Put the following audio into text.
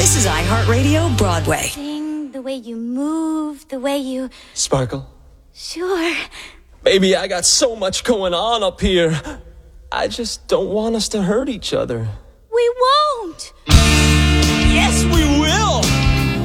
This is iHeartRadio Broadway. Sing the way you move, the way you... Sparkle? Sure. Baby, I got so much going on up here. I just don't want us to hurt each other. We won't. Yes, we will.